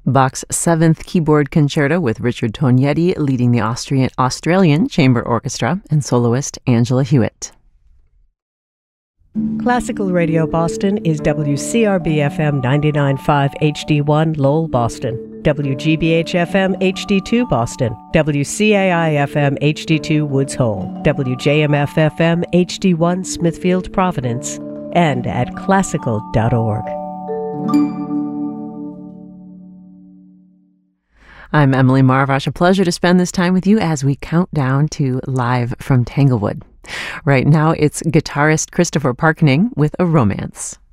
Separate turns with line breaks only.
Bach's Seventh Keyboard Concerto with Richard Tognetti leading the Australian Chamber Orchestra and soloist Angela Hewitt.
Classical Radio Boston is WCRB-FM 99.5 HD1 Lowell, Boston, WGBH-FM HD2 Boston, WCAI-FM HD2 Woods Hole, WJMF-FM HD1 Smithfield, Providence, and at classical.org.
I'm Emily Marvash. A pleasure to spend this time with you as we count down to Live from Tanglewood. Right now, it's guitarist Christopher Parkening with A Romance.